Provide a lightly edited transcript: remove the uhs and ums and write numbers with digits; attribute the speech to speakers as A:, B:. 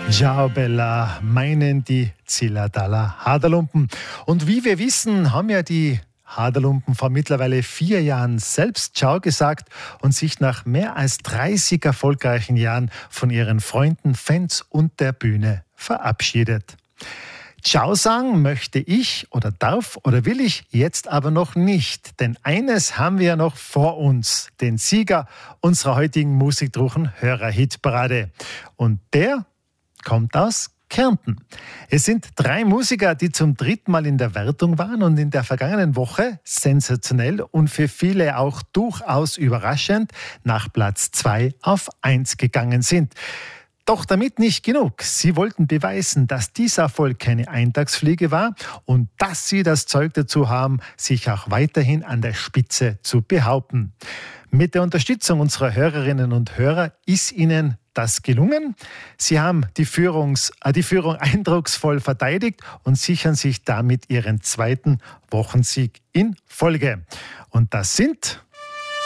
A: Ciao Bella, meinen die Zillertaler Haderlumpen. Und wie wir wissen, haben ja die Haderlumpen vor mittlerweile 4 Jahren selbst Ciao gesagt und sich nach mehr als 30 erfolgreichen Jahren von ihren Freunden, Fans und der Bühne verabschiedet. Ciao sagen möchte ich oder darf oder will ich jetzt aber noch nicht, denn eines haben wir ja noch vor uns, den Sieger unserer heutigen Musikdruchen-Hörerhitparade. Und der kommt aus Kärnten. Es sind 3 Musiker, die zum 3. Mal in der Wertung waren und in der vergangenen Woche sensationell und für viele auch durchaus überraschend nach Platz 2 auf 1 gegangen sind. Doch damit nicht genug. Sie wollten beweisen, dass dieser Erfolg keine Eintagsfliege war und dass sie das Zeug dazu haben, sich auch weiterhin an der Spitze zu behaupten. Mit der Unterstützung unserer Hörerinnen und Hörer ist ihnen das gelungen. Sie haben die Führung eindrucksvoll verteidigt und sichern sich damit ihren 2. Wochensieg in Folge. Und das sind